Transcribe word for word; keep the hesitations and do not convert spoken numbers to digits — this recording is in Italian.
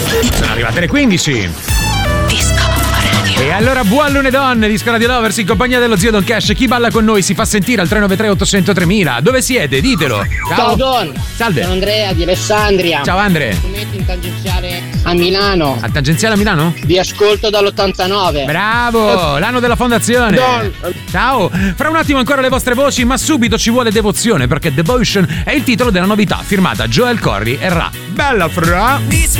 Sono arrivate le quindici. Disco Radio. E allora buon lunedì donne, Disco Radio Lovers in compagnia dello zio Don Cash. Chi balla con noi si fa sentire al tre nove tre otto zero zero tremila. Dove siete? Ditelo. Ciao, Ciao Don. Salve. Sono Andrea di Alessandria. Ciao Andre. Mi metti in tangenziale a Milano. A tangenziale a Milano? Vi ascolto dall'ottantanove. Bravo, l'anno della fondazione. Don. Ciao. Fra un attimo ancora le vostre voci, ma subito ci vuole devozione, perché Devotion è il titolo della novità firmata Joel Corry e Ra. Bella Fra.